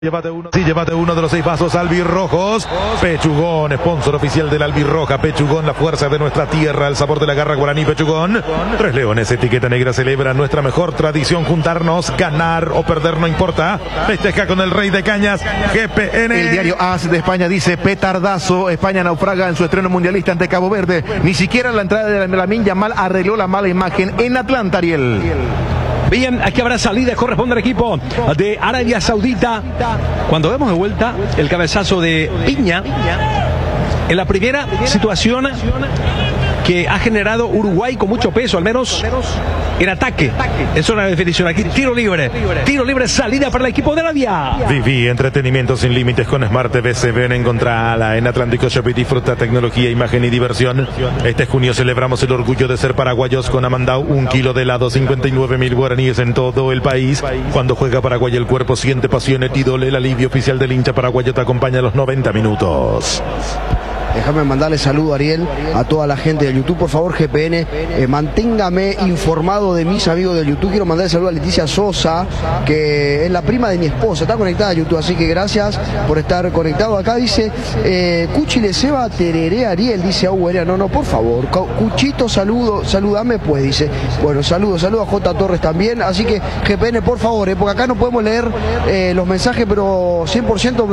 Llévate uno de los 6 vasos albirrojos. Pechugón, sponsor oficial del Albirroja. Pechugón, la fuerza de nuestra tierra, el sabor de la garra guaraní. Pechugón. Tres Leones, etiqueta negra, celebra nuestra mejor tradición. Juntarnos, ganar o perder no importa. Festeja con el rey de cañas, GPN. El diario AS de España dice: petardazo, España naufraga en su estreno mundialista ante Cabo Verde. Ni siquiera la entrada de Lamine Yamal arregló la mala imagen en Atlanta, Ariel. Bien, aquí habrá salida, corresponde al equipo de Arabia Saudita. Cuando vemos de vuelta el cabezazo de Piña, en la primera situación que ha generado Uruguay con mucho peso, al menos en ataque. Es una definición aquí, tiro libre, salida para el equipo de Arabia. Viví entretenimiento sin límites con Smart TV. Se ven en Contraala, en Atlántico Shop y disfruta tecnología, imagen y diversión. Este junio celebramos el orgullo de ser paraguayos con Amandau, 1 kilo de helado, 59.000 guaraníes en todo el país. Cuando juega Paraguay el cuerpo siente pasión, Etidol, el alivio oficial del hincha paraguayo, te acompaña a los 90 minutos. Déjame mandarle saludo, Ariel, a toda la gente de YouTube. Por favor, GPN, manténgame informado de mis amigos de YouTube. Quiero mandarle saludo a Leticia Sosa, que es la prima de mi esposa. Está conectada a YouTube, así que gracias por estar conectado. Acá dice, Cuchile Seba Tereré, Ariel, dice Aguera. No, por favor. Cuchito, saludame, pues, dice. Bueno, saludo a J. Torres también. Así que, GPN, por favor, porque acá no podemos leer los mensajes, pero 100%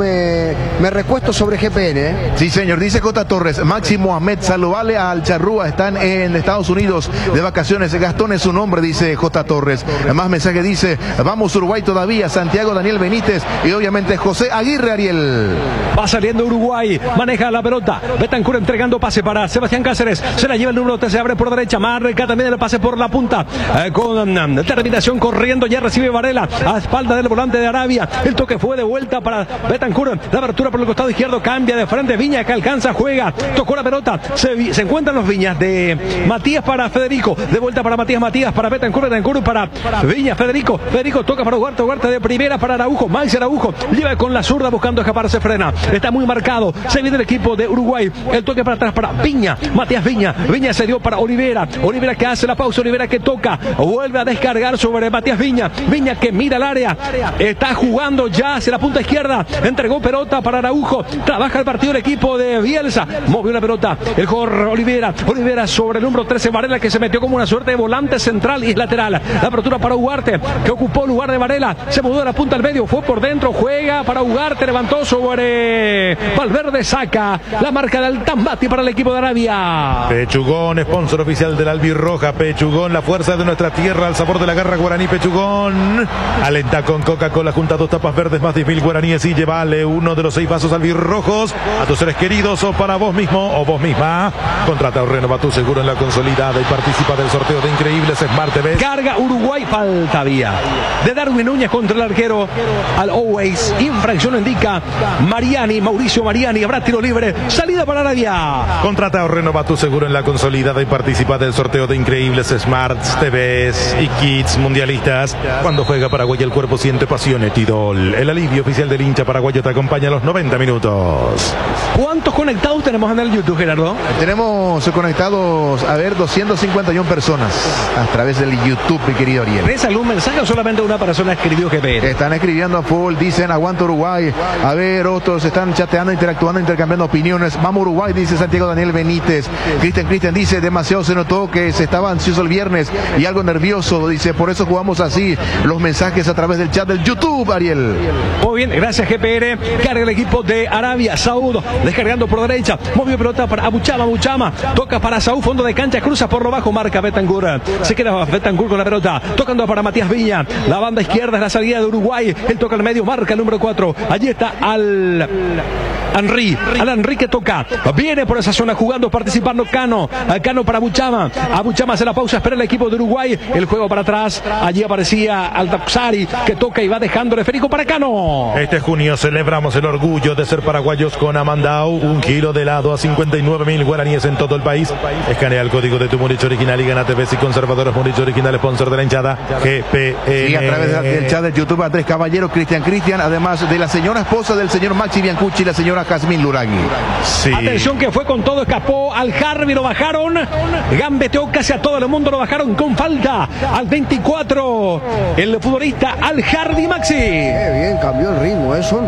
me recuesto sobre GPN. Sí, señor, dice J. Torres: Máximo Ahmed, saludale al Charrúa, están en Estados Unidos de vacaciones. Gastón es su nombre, dice J. Torres. Más mensaje dice: vamos Uruguay todavía. Santiago Daniel Benítez y obviamente José Aguirre, Ariel. Va saliendo Uruguay, maneja la pelota. Betancur entregando pase para Sebastián Cáceres. Se la lleva el número 3, se abre por derecha. Marca también el pase por la punta. Con terminación corriendo, ya recibe Varela a espalda del volante de Arabia. El toque fue de vuelta para Betancur. La abertura por el costado izquierdo, cambia de frente Viña, que alcanza, juega, tocó la pelota, se encuentran los Viñas de Matías para Federico, de vuelta para Matías para Betancur para Viña, Federico toca para Ugarte de primera para Araujo, Maxi Araujo, lleva con la zurda buscando escapar, se frena, está muy marcado, se viene el equipo de Uruguay, el toque para atrás para Viña, Matías Viña se dio para Olivera que hace la pausa, Olivera que toca, vuelve a descargar sobre Matías Viña que mira el área, está jugando ya hacia la punta izquierda, entregó pelota para Araujo, trabaja el partido el equipo de Bielsa, movió la pelota, el jugador Olivera sobre el número 13, Varela, que se metió como una suerte de volante central y es lateral, la apertura para Ugarte, que ocupó el lugar de Varela, se mudó de la punta al medio, fue por dentro, juega para Ugarte, levantó sobre Valverde, saca la marca del Tambati para el equipo de Arabia. Pechugón, sponsor oficial del Albirroja. Pechugón, la fuerza de nuestra tierra, el sabor de la garra guaraní. Pechugón, alenta con Coca-Cola, junta 2 tapas verdes, más 10.000 guaraníes y llévale uno de los 6 vasos albirrojos a tus seres queridos o para vos mismo o vos misma. Contrata o renova tu seguro en la consolidada y participa del sorteo de increíbles Smart TV. Carga Uruguay, falta vía de Darwin Núñez contra el arquero al Always. Infracción indica Mauricio Mariani. Habrá tiro libre, salida para Arabia. Contrata o renova tu seguro en la consolidada y participa del sorteo de increíbles Smart TVs y kits mundialistas. Cuando juega Paraguay el cuerpo siente pasión, Etidol, el alivio oficial del hincha paraguayo, te acompaña a los 90 minutos. ¿Cuántos conectados tenemos en el YouTube, Gerardo? Tenemos conectados, 251 personas a través del YouTube, mi querido Ariel. ¿Tienes algún mensaje o solamente una persona escribió GPN? Están escribiendo a full, dicen aguanta Uruguay. Otros están chateando, interactuando, intercambiando opiniones. Vamos Uruguay, dice Santiago Daniel Benítez. Cristian dice: demasiado se notó que se estaba ansioso el viernes y algo nervioso, dice, por eso jugamos así. Los mensajes a través del chat del YouTube, Ariel. Muy bien, gracias GPN. Carga el equipo de Arabia. Saúd descargando por derecha, movió pelota para Abuchama, toca para Saúd, fondo de cancha, cruza por lo bajo, marca Betancur, se queda Betancur con la pelota, tocando para Matías Viña, la banda izquierda es la salida de Uruguay, él toca al medio, marca el número 4, allí está al Henry que toca, viene por esa zona jugando, participando Cano para Abuchama hace la pausa, espera el equipo de Uruguay, el juego para atrás, allí aparecía Aldaxari que toca y va dejando el esférico para Cano. Este junio celebramos el orgullo de ser paraguayos con Amandau, 1 kilo de helado a 59.000 guaraníes en todo el país. Escanea el código de tu Muricho Original y gana TVs y conservadores Muricho Original, sponsor de la hinchada GPN. Y a través del chat de YouTube, Andrés Caballero, Cristian, además de la señora esposa del señor Maxi Biancucci, la señora Jazmín Luragui. Sí. Atención que fue con todo, escapó al Harvey, lo bajaron, gambeteó casi a todo el mundo, lo bajaron con falta al 24, el futbolista Al Hardy Maxi. Qué bien, cambió el ritmo, eso.